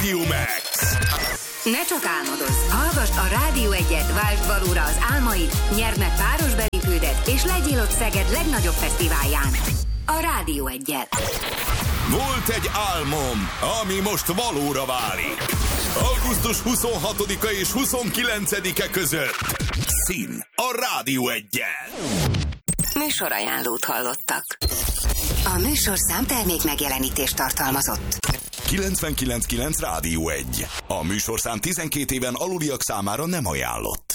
Radio Max. Ne csak álmodozz, hallgasd a Rádió 1-et, váltsd valóra az álmaid, nyerd meg páros belépődet, és legyél ott Szeged legnagyobb fesztiválján. A Rádió 1-jel. Volt egy álmom, ami most valóra válik. Augusztus 26-a és 29-e között. Szín a Rádió 1-jel. Műsorajánlót hallottak. A műsorszám termék megjelenítést tartalmazott. 99.9 Rádió 1. A műsorszám 12 éven aluliak számára nem ajánlott.